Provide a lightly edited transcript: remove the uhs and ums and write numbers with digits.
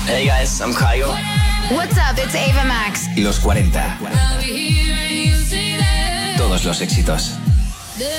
Hey guys, I'm Kygo. What's up? It's Ava Max. Los 40. Todos los éxitos.